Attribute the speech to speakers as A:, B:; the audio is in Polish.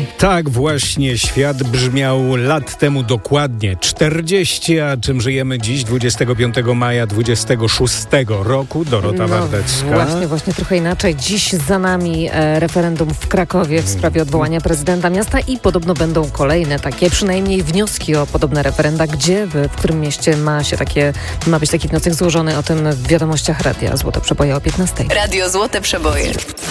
A: Tak właśnie świat brzmiał lat temu dokładnie 40, a czym żyjemy dziś, 25 maja 26 roku. Dorota Wardecka.
B: Właśnie trochę inaczej. Dziś za nami referendum w Krakowie w sprawie odwołania prezydenta miasta i podobno będą kolejne takie, przynajmniej wnioski o podobne referenda. Gdzie, w którym mieście ma być taki wniosek złożony? O tym w wiadomościach Radia Złote Przeboje o 15.
C: Radio Złote Przeboje.